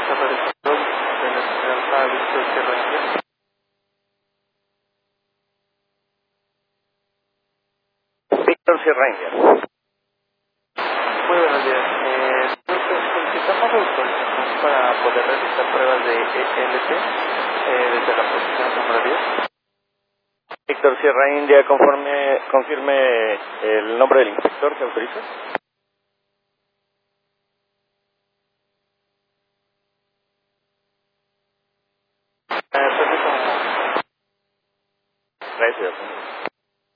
Torre de Control de la Esmeralda Víctor Sierra India. Víctor Sierra India. Muy buenos días. Solicitamos autorización para poder realizar pruebas de ELT desde la posición número 10. Víctor Sierra India, confirme el nombre del inspector que autoriza. Permítame. Gracias.